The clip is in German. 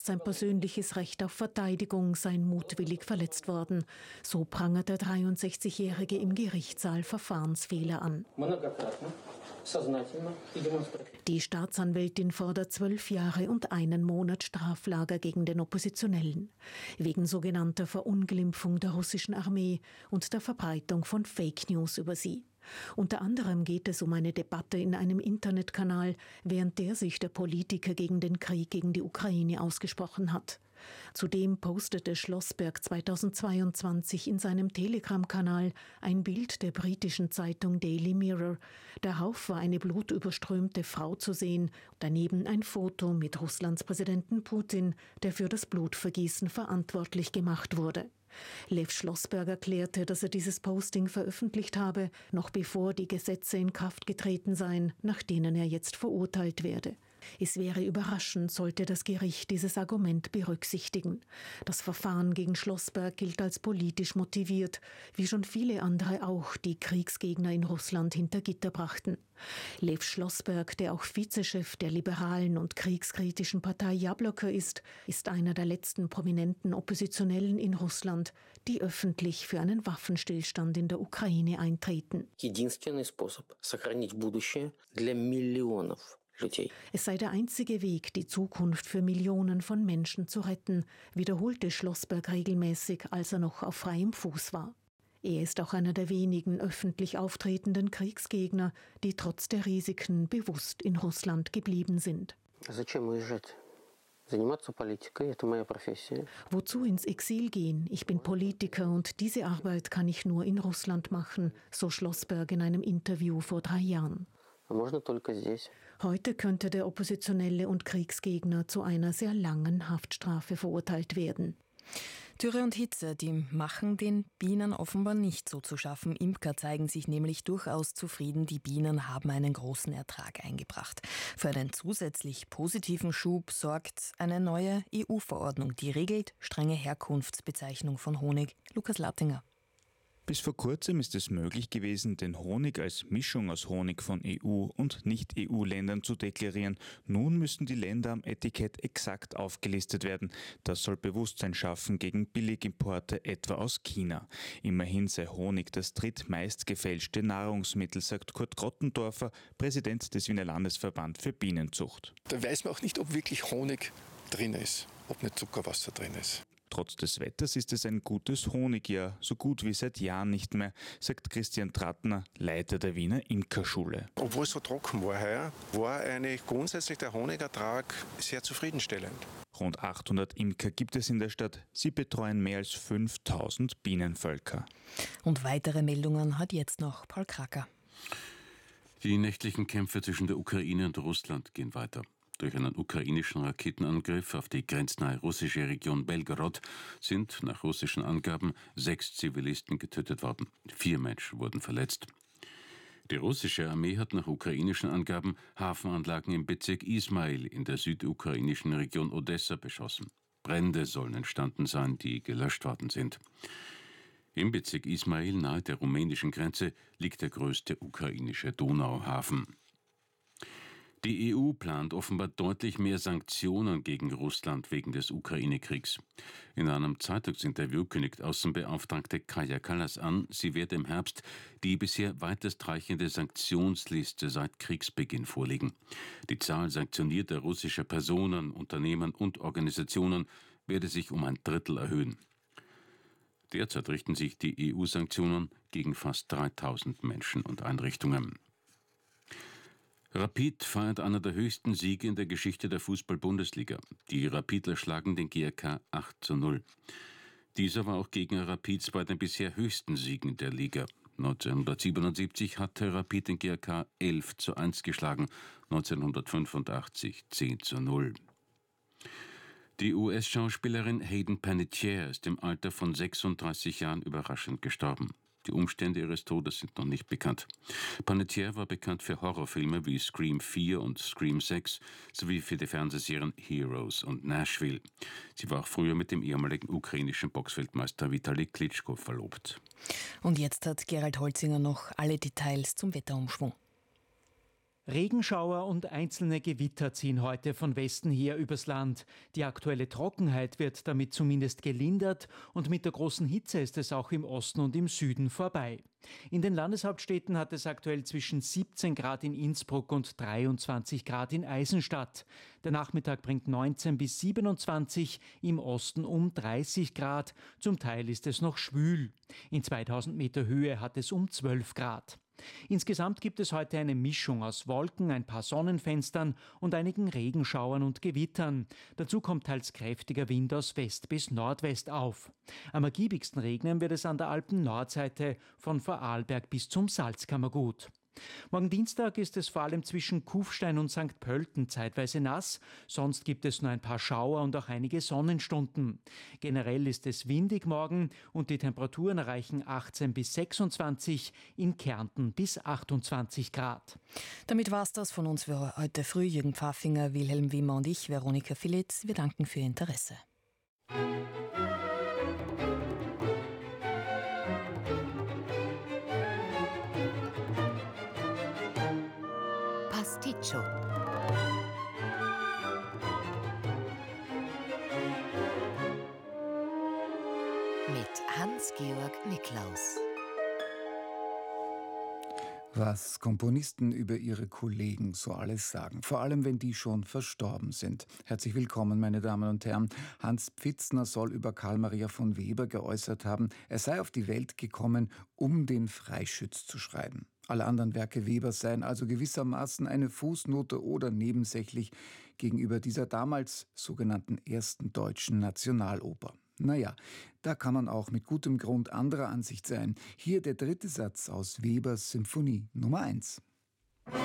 Sein persönliches Recht auf Verteidigung sei mutwillig verletzt worden. So prangert der 63-Jährige im Gerichtssaal Verfahrensfehler an. Die Staatsanwältin fordert 12 Jahre und 1 Monat Straflager gegen den Oppositionellen. Wegen sogenannter Verunglimpfung der russischen Armee und der Verbreitung von Fake News über sie. Unter anderem geht es um eine Debatte in einem Internetkanal, während der sich der Politiker gegen den Krieg gegen die Ukraine ausgesprochen hat. Zudem postete Schlossberg 2022 in seinem Telegram-Kanal ein Bild der britischen Zeitung Daily Mirror. Darauf war eine blutüberströmte Frau zu sehen, daneben ein Foto mit Russlands Präsidenten Putin, der für das Blutvergießen verantwortlich gemacht wurde. Lev Schlossberg erklärte, dass er dieses Posting veröffentlicht habe, noch bevor die Gesetze in Kraft getreten seien, nach denen er jetzt verurteilt werde. Es wäre überraschend, sollte das Gericht dieses Argument berücksichtigen. Das Verfahren gegen Schlossberg gilt als politisch motiviert, wie schon viele andere auch, die Kriegsgegner in Russland hinter Gitter brachten. Lev Schlossberg, der auch Vizechef der liberalen und kriegskritischen Partei Jabloko ist einer der letzten prominenten Oppositionellen in Russland, die öffentlich für einen Waffenstillstand in der Ukraine eintreten. Единственный способ сохранить будущее для миллионов. Es sei der einzige Weg, die Zukunft für Millionen von Menschen zu retten, wiederholte Schlossberg regelmäßig, als er noch auf freiem Fuß war. Er ist auch einer der wenigen öffentlich auftretenden Kriegsgegner, die trotz der Risiken bewusst in Russland geblieben sind. Wozu ins Exil gehen? Ich bin Politiker und diese Arbeit kann ich nur in Russland machen, so Schlossberg in einem Interview vor 3 Jahren. Heute könnte der Oppositionelle und Kriegsgegner zu einer sehr langen Haftstrafe verurteilt werden. Dürre und Hitze, die machen den Bienen offenbar nicht so zu schaffen. Imker zeigen sich nämlich durchaus zufrieden. Die Bienen haben einen großen Ertrag eingebracht. Für einen zusätzlich positiven Schub sorgt eine neue EU-Verordnung, die regelt strenge Herkunftsbezeichnung von Honig. Lukas Lattinger. Bis vor kurzem ist es möglich gewesen, den Honig als Mischung aus Honig von EU- und Nicht-EU-Ländern zu deklarieren. Nun müssen die Länder am Etikett exakt aufgelistet werden. Das soll Bewusstsein schaffen gegen Billigimporte, etwa aus China. Immerhin sei Honig das drittmeist gefälschte Nahrungsmittel, sagt Kurt Grottendorfer, Präsident des Wiener Landesverband für Bienenzucht. Da weiß man auch nicht, ob wirklich Honig drin ist, ob nicht Zuckerwasser drin ist. Trotz des Wetters ist es ein gutes Honigjahr, so gut wie seit Jahren nicht mehr, sagt Christian Trattner, Leiter der Wiener Imkerschule. Obwohl es so trocken war heuer, war eigentlich grundsätzlich der Honigertrag sehr zufriedenstellend. Rund 800 Imker gibt es in der Stadt. Sie betreuen mehr als 5000 Bienenvölker. Und weitere Meldungen hat jetzt noch Paul Kracker. Die nächtlichen Kämpfe zwischen der Ukraine und Russland gehen weiter. Durch einen ukrainischen Raketenangriff auf die grenznahe russische Region Belgorod sind nach russischen Angaben 6 Zivilisten getötet worden. 4 Menschen wurden verletzt. Die russische Armee hat nach ukrainischen Angaben Hafenanlagen im Bezirk Ismail in der südukrainischen Region Odessa beschossen. Brände sollen entstanden sein, die gelöscht worden sind. Im Bezirk Ismail nahe der rumänischen Grenze liegt der größte ukrainische Donauhafen. Die EU plant offenbar deutlich mehr Sanktionen gegen Russland wegen des Ukraine-Kriegs. In einem Zeitungsinterview kündigt Außenbeauftragte Kaja Kallas an, sie werde im Herbst die bisher weitestreichende Sanktionsliste seit Kriegsbeginn vorlegen. Die Zahl sanktionierter russischer Personen, Unternehmen und Organisationen werde sich um 1/3 erhöhen. Derzeit richten sich die EU-Sanktionen gegen fast 3000 Menschen und Einrichtungen. Rapid feiert einer der höchsten Siege in der Geschichte der Fußball-Bundesliga. Die Rapidler schlagen den GRK 8:0. Dieser war auch Gegner Rapids bei den bisher höchsten Siegen der Liga. 1977 hatte Rapid den GRK 11:1 geschlagen, 1985 10:0. Die US-Schauspielerin Hayden Panettiere ist im Alter von 36 Jahren überraschend gestorben. Die Umstände ihres Todes sind noch nicht bekannt. Panettiere war bekannt für Horrorfilme wie Scream 4 und Scream 6 sowie für die Fernsehserien Heroes und Nashville. Sie war auch früher mit dem ehemaligen ukrainischen Boxweltmeister Vitali Klitschko verlobt. Und jetzt hat Gerald Holzinger noch alle Details zum Wetterumschwung. Regenschauer und einzelne Gewitter ziehen heute von Westen her übers Land. Die aktuelle Trockenheit wird damit zumindest gelindert und mit der großen Hitze ist es auch im Osten und im Süden vorbei. In den Landeshauptstädten hat es aktuell zwischen 17 Grad in Innsbruck und 23 Grad in Eisenstadt. Der Nachmittag bringt 19 bis 27, im Osten um 30 Grad. Zum Teil ist es noch schwül. In 2000 Meter Höhe hat es um 12 Grad. Insgesamt gibt es heute eine Mischung aus Wolken, ein paar Sonnenfenstern und einigen Regenschauern und Gewittern. Dazu kommt teils kräftiger Wind aus West bis Nordwest auf. Am ergiebigsten regnen wird es an der Alpen-Nordseite von Vorarlberg bis zum Salzkammergut. Morgen Dienstag ist es vor allem zwischen Kufstein und St. Pölten zeitweise nass, sonst gibt es nur ein paar Schauer und auch einige Sonnenstunden. Generell ist es windig morgen und die Temperaturen erreichen 18 bis 26, in Kärnten bis 28 Grad. Damit war es das von uns für heute früh. Jürgen Pfaffinger, Wilhelm Wimmer und ich, Veronika Filitz. Wir danken für Ihr Interesse. Pasticcio. Mit Hans-Georg Niklaus. Was Komponisten über ihre Kollegen so alles sagen, vor allem wenn die schon verstorben sind. Herzlich willkommen, meine Damen und Herren. Hans Pfitzner soll über Karl Maria von Weber geäußert haben, er sei auf die Welt gekommen, um den Freischütz zu schreiben. Alle anderen Werke Webers seien also gewissermaßen eine Fußnote oder nebensächlich gegenüber dieser damals sogenannten ersten deutschen Nationaloper. Naja, da kann man auch mit gutem Grund anderer Ansicht sein. Hier der dritte Satz aus Webers Symphonie Nummer 1.